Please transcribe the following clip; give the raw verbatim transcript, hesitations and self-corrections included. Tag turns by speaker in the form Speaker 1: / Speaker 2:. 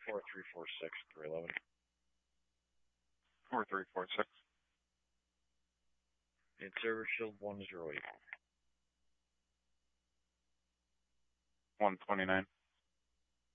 Speaker 1: four three four six three eleven.
Speaker 2: four three four six.
Speaker 1: And server shield one zero eight.
Speaker 2: one twenty-nine.